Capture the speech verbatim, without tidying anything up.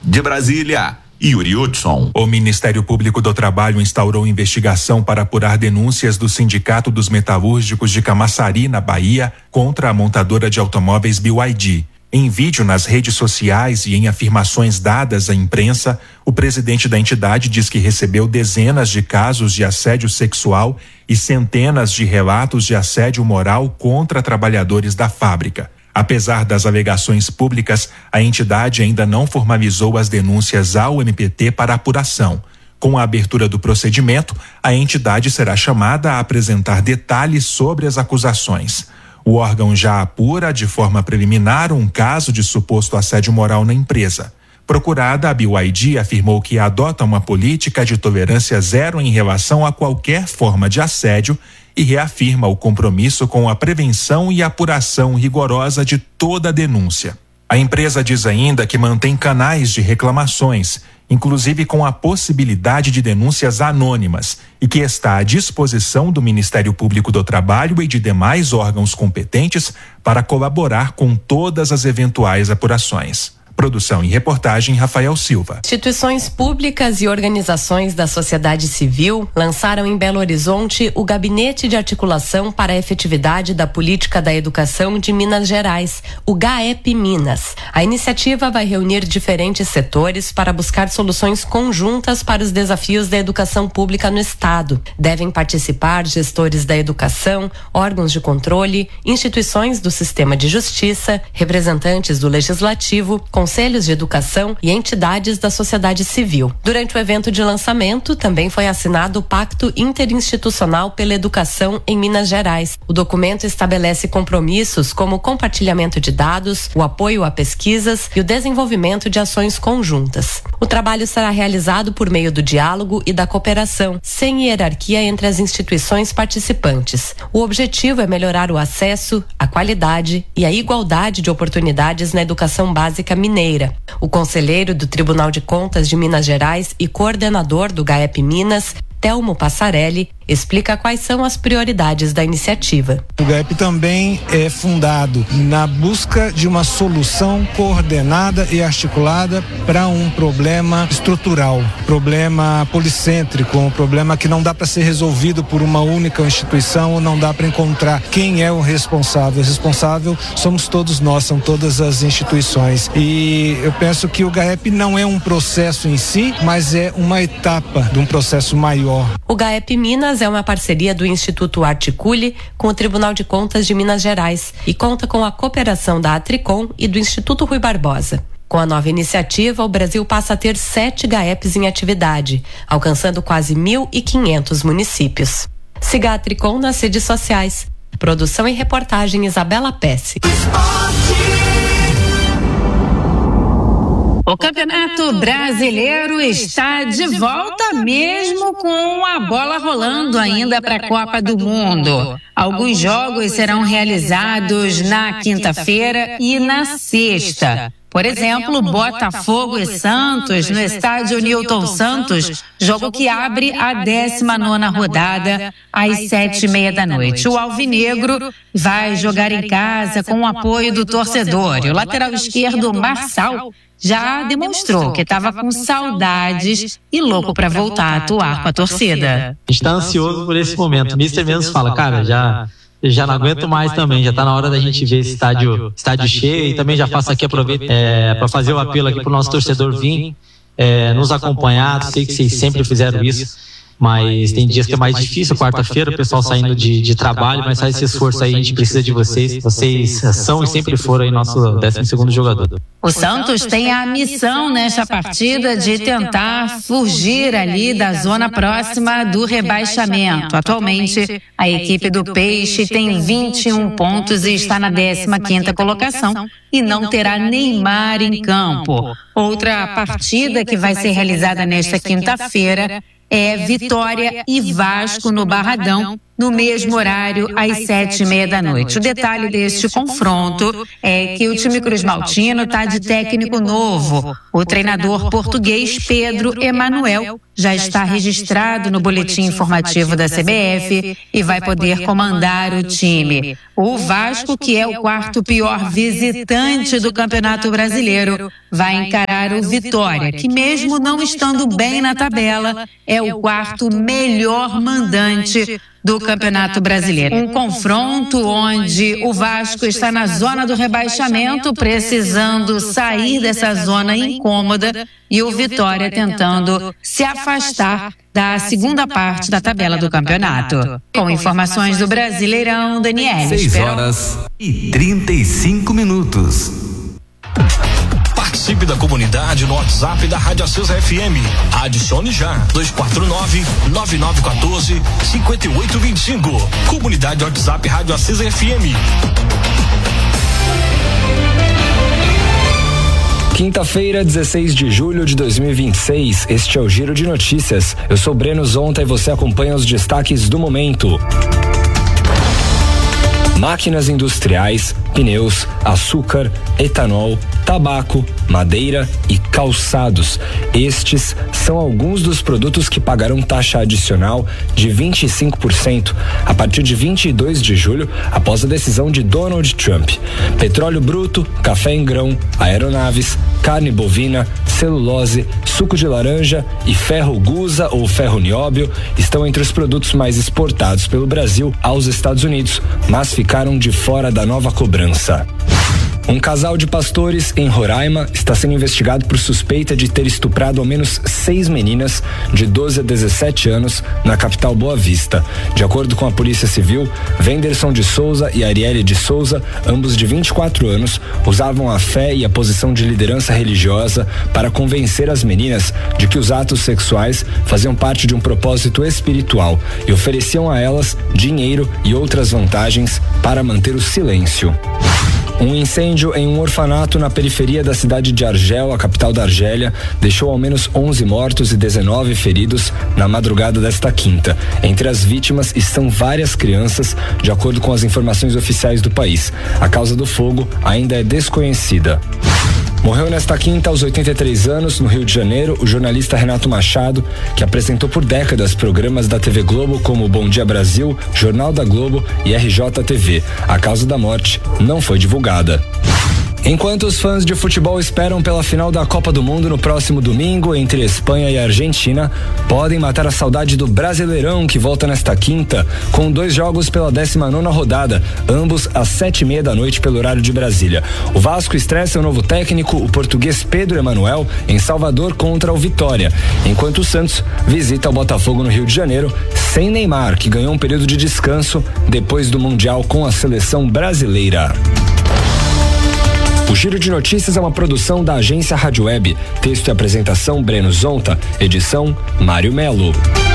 De Brasília, Yuri Hudson. O Ministério Público do Trabalho instaurou investigação para apurar denúncias do Sindicato dos Metalúrgicos de Camaçari, na Bahia, contra a montadora de automóveis B Y D. Em vídeo nas redes sociais e em afirmações dadas à imprensa, o presidente da entidade diz que recebeu dezenas de casos de assédio sexual e centenas de relatos de assédio moral contra trabalhadores da fábrica. Apesar das alegações públicas, a entidade ainda não formalizou as denúncias ao M P T para apuração. Com a abertura do procedimento, a entidade será chamada a apresentar detalhes sobre as acusações. O órgão já apura de forma preliminar um caso de suposto assédio moral na empresa. Procurada, a B Y D afirmou que adota uma política de tolerância zero em relação a qualquer forma de assédio e reafirma o compromisso com a prevenção e apuração rigorosa de toda denúncia. A empresa diz ainda que mantém canais de reclamações, inclusive com a possibilidade de denúncias anônimas, e que está à disposição do Ministério Público do Trabalho e de demais órgãos competentes para colaborar com todas as eventuais apurações. Produção e reportagem Rafael Silva. Instituições públicas e organizações da sociedade civil lançaram em Belo Horizonte o Gabinete de Articulação para a Efetividade da Política da Educação de Minas Gerais, o GAEP Minas. A iniciativa vai reunir diferentes setores para buscar soluções conjuntas para os desafios da educação pública no estado. Devem participar gestores da educação, órgãos de controle, instituições do sistema de justiça, representantes do legislativo, conselhos de educação e entidades da sociedade civil. Durante o evento de lançamento, também foi assinado o Pacto Interinstitucional pela Educação em Minas Gerais. O documento estabelece compromissos como o compartilhamento de dados, o apoio a pesquisas e o desenvolvimento de ações conjuntas. O trabalho será realizado por meio do diálogo e da cooperação, sem hierarquia entre as instituições participantes. O objetivo é melhorar o acesso, a qualidade e a igualdade de oportunidades na educação básica mineira. O conselheiro do Tribunal de Contas de Minas Gerais e coordenador do GAEP Minas, Telmo Passarelli, explica quais são as prioridades da iniciativa. O GAEP também é fundado na busca de uma solução coordenada e articulada para um problema estrutural, problema policêntrico, um problema que não dá para ser resolvido por uma única instituição ou não dá para encontrar quem é o responsável. O responsável somos todos nós, são todas as instituições. E eu penso que o GAEP não é um processo em si, mas é uma etapa de um processo maior. O GAEP Minas é uma parceria do Instituto Articule com o Tribunal de Contas de Minas Gerais e conta com a cooperação da Atricom e do Instituto Rui Barbosa. Com a nova iniciativa, o Brasil passa a ter sete GAEPs em atividade, alcançando quase mil e quinhentos municípios. Siga a Atricom nas redes sociais. Produção e reportagem Isabela Pesce. O Campeonato Brasileiro está de volta mesmo com a bola rolando ainda para a Copa do Mundo. Alguns jogos serão realizados na quinta-feira e na sexta. Por exemplo, Botafogo e Santos no estádio Newton Santos, jogo que abre a décima nona rodada às sete e meia da noite. O Alvinegro vai jogar em casa com o apoio do torcedor. E o lateral esquerdo, Marçal, já demonstrou que estava com saudades e louco para voltar a atuar com a torcida. A gente está ansioso por esse momento. O mister mesmo fala, cara, já... já não aguento mais também, já está na hora da gente ver esse estádio, estádio cheio. E também já faço aqui, aproveito é, para fazer o apelo aqui para o nosso torcedor vir é, nos acompanhar. Sei que vocês sempre fizeram isso, mas tem dias que é mais difícil, quarta-feira, o pessoal saindo de, de trabalho, mas faz esse esforço aí, a gente precisa de vocês. Vocês são e sempre foram aí nosso décimo segundo jogador. O Santos tem a missão nesta partida de tentar fugir ali da zona próxima do rebaixamento. Atualmente, a equipe do Peixe tem vinte e um pontos e está na décima quinta colocação e não terá Neymar em campo. Outra partida que vai ser realizada nesta quinta-feira é Vitória e Vasco no Barradão, no mesmo horário, às sete e meia da noite. O detalhe deste confronto é que o time cruzmaltino está de técnico novo. O treinador português Pedro Emanuel já está registrado no boletim informativo da C B F e vai poder comandar o time. O Vasco, que é o quarto pior visitante do Campeonato Brasileiro, vai encarar para o Vitória, que mesmo não estando bem na tabela, é o quarto melhor mandante do Campeonato Brasileiro. Um confronto onde o Vasco está na zona do rebaixamento, precisando sair dessa zona incômoda, e o Vitória tentando se afastar da segunda parte da tabela do campeonato. Com informações do Brasileirão, Daniela. seis horas e trinta e cinco minutos. Participe da comunidade no WhatsApp da Rádio Acesa F M. Adicione já dois quatro nove, nove nove um quatro, cinco oito dois cinco. Comunidade WhatsApp Rádio Acesa F M. Quinta-feira, dezesseis de julho de dois mil e vinte e seis, este é o Giro de Notícias. Eu sou Breno Zonta e você acompanha os destaques do momento. Máquinas industriais, pneus, açúcar, etanol, tabaco, madeira e calçados. Estes são alguns dos produtos que pagarão taxa adicional de vinte e cinco por cento a partir de vinte e dois de julho, após a decisão de Donald Trump. Petróleo bruto, café em grão, aeronaves, carne bovina, celulose, suco de laranja e ferro gusa ou ferro nióbio estão entre os produtos mais exportados pelo Brasil aos Estados Unidos, mas ficaram de fora da nova cobrança. Um casal de pastores em Roraima está sendo investigado por suspeita de ter estuprado ao menos seis meninas de doze a dezessete anos na capital Boa Vista. De acordo com a Polícia Civil, Wenderson de Souza e Arielle de Souza, ambos de vinte e quatro anos, usavam a fé e a posição de liderança religiosa para convencer as meninas de que os atos sexuais faziam parte de um propósito espiritual e ofereciam a elas dinheiro e outras vantagens para manter o silêncio. Um incêndio em um orfanato na periferia da cidade de Argel, a capital da Argélia, deixou ao menos onze mortos e dezenove feridos na madrugada desta quinta. Entre as vítimas estão várias crianças, de acordo com as informações oficiais do país. A causa do fogo ainda é desconhecida. Morreu nesta quinta, aos oitenta e três anos, no Rio de Janeiro, o jornalista Renato Machado, que apresentou por décadas programas da T V Globo como Bom Dia Brasil, Jornal da Globo e R J T V. A causa da morte não foi divulgada. Enquanto os fãs de futebol esperam pela final da Copa do Mundo no próximo domingo entre Espanha e Argentina, podem matar a saudade do Brasileirão, que volta nesta quinta, com dois jogos pela décima nona rodada, ambos às sete e meia da noite pelo horário de Brasília. O Vasco estreia seu novo técnico, o português Pedro Emanuel, em Salvador contra o Vitória, enquanto o Santos visita o Botafogo no Rio de Janeiro, sem Neymar, que ganhou um período de descanso depois do Mundial com a seleção brasileira. O Giro de Notícias é uma produção da agência Rádio Web. Texto e apresentação Breno Zonta. Edição Mário Melo.